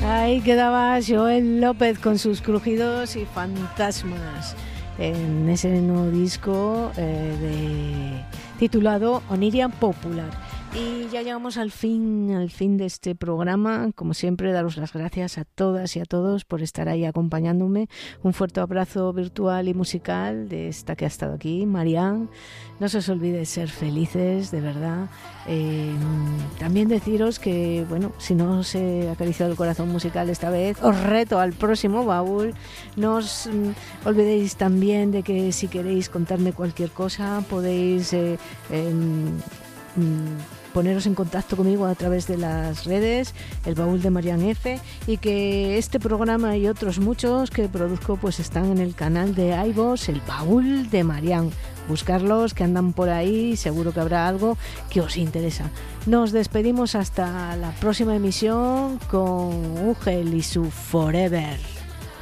Ahí quedaba Joel López con sus crujidos y fantasmas en ese nuevo disco titulado Oniria Popular. Y ya llegamos al fin de este programa. Como siempre, daros las gracias a todas y a todos por estar ahí acompañándome. Un fuerte abrazo virtual y musical de esta que ha estado aquí, Marianne. No se os olvide ser felices, de verdad. También deciros que, bueno, si no os he acariciado el corazón musical esta vez, os reto al próximo baúl. No os olvidéis también de que si queréis contarme cualquier cosa, podéis poneros en contacto conmigo a través de las redes, el baúl de Marianne F, y que este programa y otros muchos que produzco pues están en el canal de iVoox, el baúl de Marianne. Buscarlos, que andan por ahí, seguro que habrá algo que os interesa. Nos despedimos hasta la próxima emisión con Ugel y su Forever.